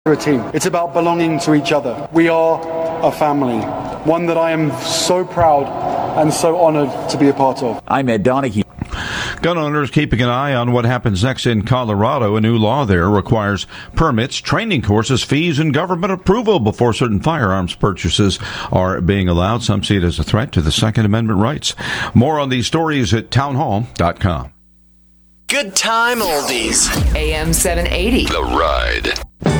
a team. It's about belonging to each other. We are a family, one that I am so proud and so honored to be a part of. I'm Ed Donahue. Gun owners keeping an eye on what happens next in Colorado. A new law there requires permits, training courses, fees, and government approval before certain firearms purchases are being allowed. Some see it as a threat to the Second Amendment rights. More on these stories at townhall.com. Good time oldies. AM 780. The Ride.